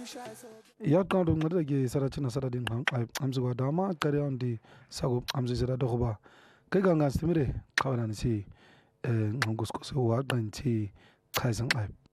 Ya count ngada ke sarachina saradin hang amsuga dama kare on di sago amsu sira to ba kai ganga stimire kawana ni si ngusko so wa gan ti kaisang ai